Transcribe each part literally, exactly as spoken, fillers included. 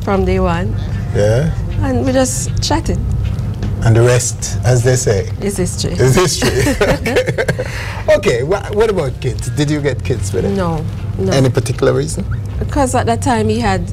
from day one. Yeah. And we just chatted. And the rest, as they say, is history. Is history. Okay. Okay. What, what about kids? Did you get kids with it? No. No. Any particular reason? Because at that time he had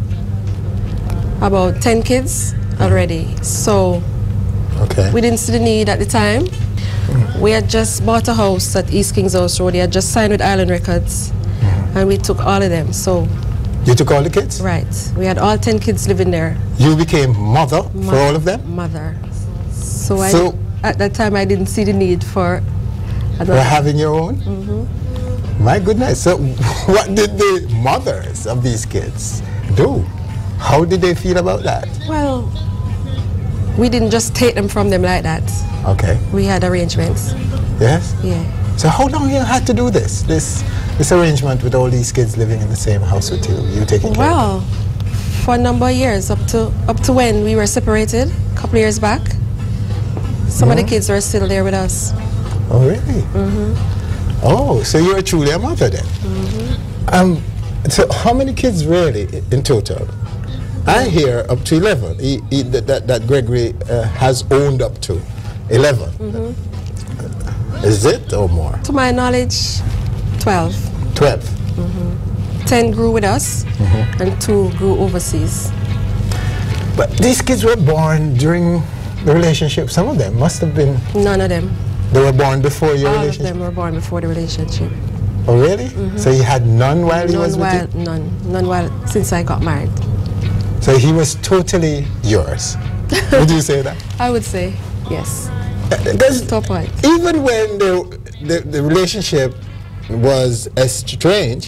about ten kids already. So okay. we didn't see the need at the time. Mm. We had just bought a house at East Kings House Road. He had just signed with Island Records. Mm. And we took all of them. So you took all the kids? Right. We had all ten kids living there. You became mother, mother for all of them? Mother. So, so I, at that time I didn't see the need for for having your own? Mm-hmm. My goodness. So what did the mothers of these kids do? How did they feel about that? Well, we didn't just take them from them like that. Okay. We had arrangements. Yes? Yeah. So how long you had to do this? This this arrangement with all these kids living in the same house with you? You taking care well, of them? For a number of years, up to up to when we were separated, a couple of years back. Some mm-hmm. of the kids are still there with us. Oh, really? Mm-hmm. Oh, so you're truly a mother then? Mm-hmm. Um, so how many kids really in total? I hear up to eleven. He, he, that, that, that Gregory uh, has owned up to eleven. Mm-hmm. Is it or more? To my knowledge, twelve. twelve. Mm-hmm. ten grew with us, mm-hmm. and two grew overseas. But these kids were born during the relationship. Some of them must have been... None of them. They were born before your All relationship? All of them were born before the relationship. Oh, really? Mm-hmm. So he had none while none he was while, with you? None. None while, since I got married. So he was totally yours. Would you say that? I would say, yes. Uh, Top point. Even when the, the, the relationship was estranged,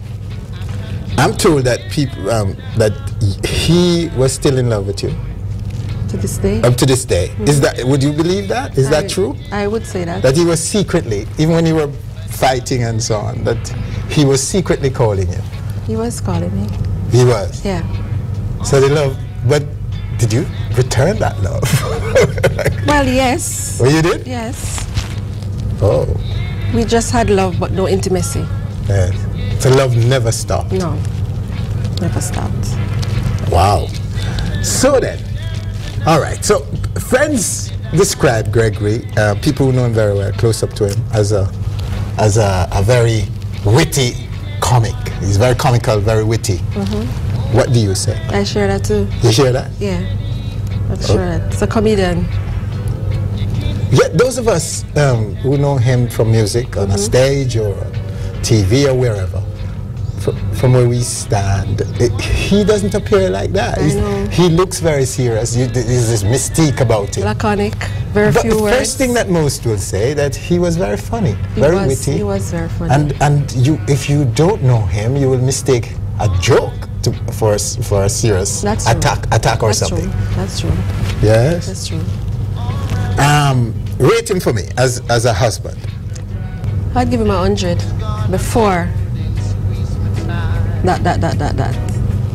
I'm told that people um, that he was still in love with you. To this day? Up to this day. Mm-hmm. Is that, would you believe that? Is I, that true? I would say that. That he was secretly, even when you were fighting and so on, that he was secretly calling you? He was calling me. He was? Yeah. So the love, but did you return that love? Well, yes. Oh, you did? Yes. Oh. We just had love, but no intimacy. Yes. So love never stopped? No. Never stopped. Wow. So then, all right. So friends describe Gregory, uh, people who know him very well, close up to him, as a, as a, a very witty comic. He's very comical, very witty. Mm-hmm. What do you say? I share that too. You share that? Yeah. I share oh. that. It's a comedian. Yeah, those of us um, who know him from music on mm-hmm. a stage or T V or wherever, from, from where we stand, it, he doesn't appear like that. I know. He looks very serious. You, there's this mystique about him. Laconic, very but few the words. First thing that most will say that he was very funny, he very was, witty. He was very funny. And and you, if you don't know him, you will mistake a joke to, for a, for a serious That's attack, true. attack or That's something. True. That's true. Yes. That's true. Um, rate him for me as as a husband. I'd give him a hundred before that that that that that.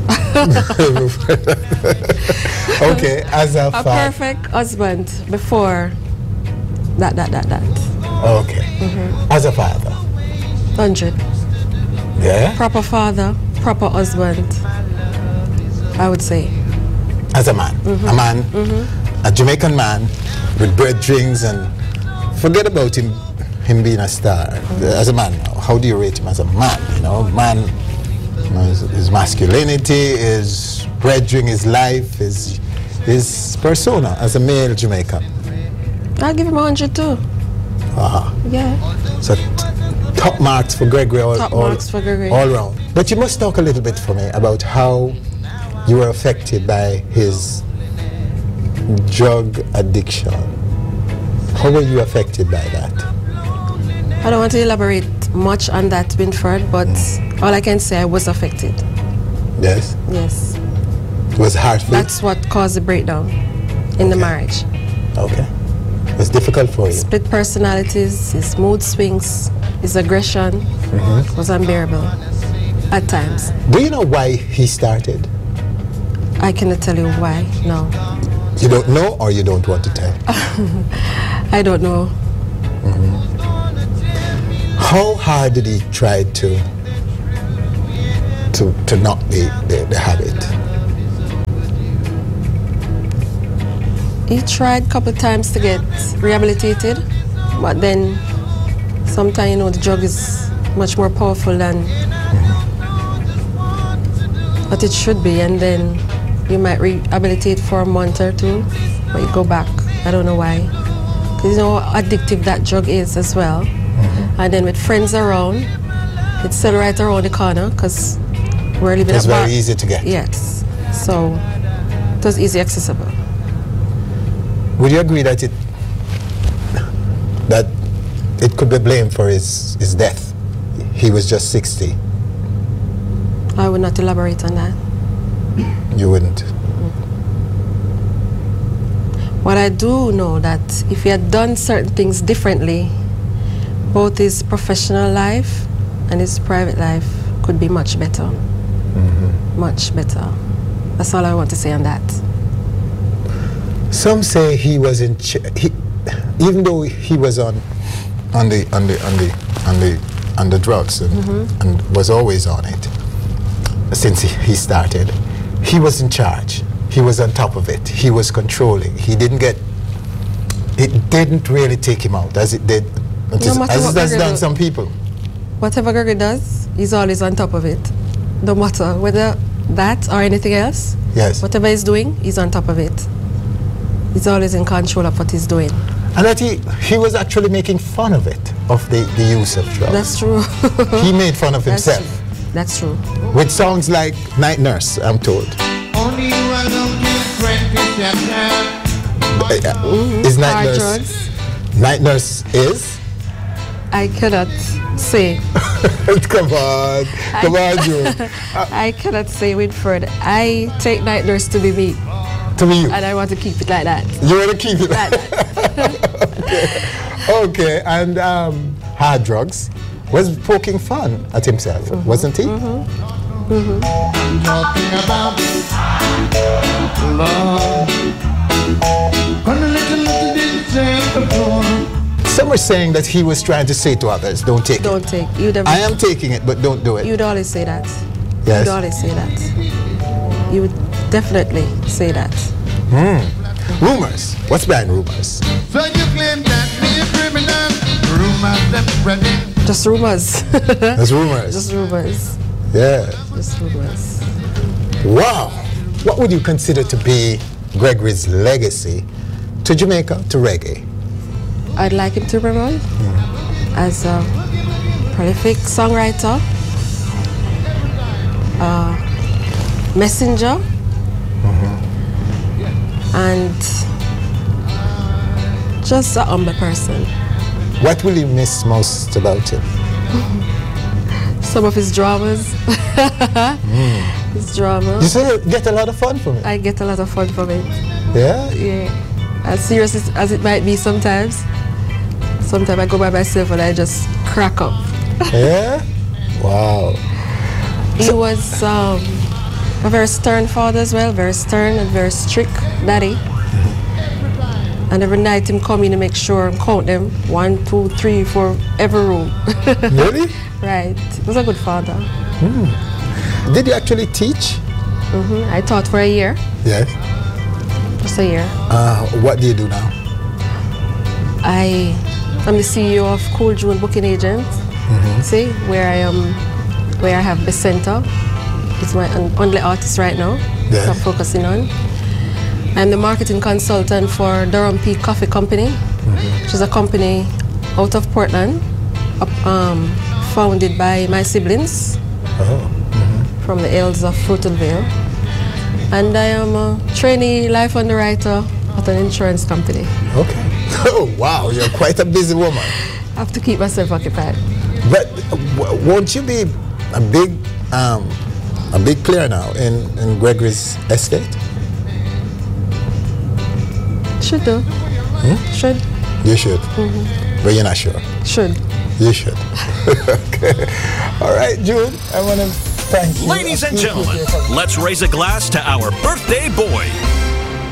Okay, as a, a perfect husband before that that that that. Okay. Mm-hmm. As a father. Hundred. Yeah. Proper father, proper husband. I would say. As a man, mm-hmm. a man, mm-hmm. a Jamaican man with bread drinks, and forget about him, him being a star. Mm-hmm. As a man, how do you rate him as a man? You know, man, you know, his, his masculinity, his bread drink, his life, his his persona as a male Jamaican. I'll give him a hundred too. Uh-huh. Yeah. So t- top marks for Gregory all, top all, marks for Gregory. all round. But you must talk a little bit for me about how you were affected by his drug addiction. How were you affected by that? I don't want to elaborate much on that, Winford, but mm. all I can say, I was affected. Yes? Yes. It was hard for you? That's what caused the breakdown in okay. the marriage. Okay. It was difficult for you? Split personalities, his mood swings, his aggression mm-hmm. was unbearable at times. Do you know why he started? I cannot tell you why, no. You don't know, or you don't want to tell? I don't know. Mm-hmm. How hard did he try to to to knock the, the, the habit? He tried a couple of times to get rehabilitated, but then sometimes, you know, the drug is much more powerful than mm-hmm. what it should be, and then you might rehabilitate for a month or two, but you go back. I don't know why. Because you know how addictive that drug is as well. Mm-hmm. And then with friends around, it's still right around the corner because we're living It's apart. very easy to get. Yes. So it was easy accessible. Would you agree that it that it could be blamed for his, his death? He was just sixty. I would not elaborate on that. You wouldn't? What I do know that if he had done certain things differently, both his professional life and his private life could be much better. Mm-hmm. Much better. That's all I want to say on that. Some say he was in, ch- he, even though he was on, on the on the on the on the on the drugs and, mm-hmm. and was always on it since he, he started, he was in charge. He was on top of it. He was controlling. He didn't get. It didn't really take him out as it did, as, No matter as what it has Gregory done do- some people. Whatever Gregory does, he's always on top of it. No matter whether that or anything else. Yes. Whatever he's doing, he's on top of it. He's always in control of what he's doing. And that he, he was actually making fun of it, of the, the use of drugs. That's true. He made fun of That's himself. true. That's true. With songs like Night Nurse, I'm told. Only you alone can friend chapter. Uh, is Night Hard Nurse, drugs. Night Nurse is? I cannot say. Come on, come on, June. I cannot say Winford. I take Night Nurse to be me, To me, you. and I want to keep it like that. You want to keep it. Like that. okay. okay, and um, hard drugs was poking fun at himself, mm-hmm. wasn't he? Mm-hmm. Mm-hmm. I'm talking about love. When a little, little didn't say before. Some are saying that he was trying to say to others, don't take Don't it. take. You'd ever, I am taking it, but don't do it. You'd always say that. Yes. You'd always say that. You would definitely say that. Mm. Rumors. What's behind rumors? So you claim that me a criminal. Rumors them spreading. Just rumors. There's rumors. Just rumors. Yeah. Just rumors. Wow. What would you consider to be Gregory's legacy to Jamaica, to reggae? I'd like him to remember mm-hmm. as a prolific songwriter, uh, messenger, mm-hmm. and just a humble person. What will you miss most about him? Some of his dramas. mm. His drama. You say you get a lot of fun from it? I get a lot of fun from it. Yeah? Yeah. As serious as, as it might be sometimes, sometimes I go by myself and I just crack up. Yeah? Wow. He So- was um, a very stern father as well, very stern and very strict daddy. Mm-hmm. And every night him come in to make sure and count them, one, two, three, four, every room. Really? Right. He was a good father. Mm. Did you actually teach? Mm-hmm. I taught for a year, Yes. just a year. Uh, what do you do now? I am the C E O of Cool June Booking Agent. Mm-hmm. See, where I am, where I have Becenta. It's my only artist right now. Yes. So I'm focusing on. I'm the marketing consultant for Durham Peak Coffee Company, mm-hmm. which is a company out of Portland, up, um, founded by my siblings Oh. Mm-hmm. from the hills of Fruitvale. And I am a trainee life underwriter at an insurance company. Okay. Oh, wow, you're quite a busy woman. I have to keep myself occupied. But uh, w- won't you be a big, um, a big player now in, in Gregory's estate? Should do. Hmm? Should. You should. Mm-hmm. But you're not sure. Should. You should. Okay. All right, June, I want to thank you. Ladies and gentlemen, let's raise a glass to our birthday boy.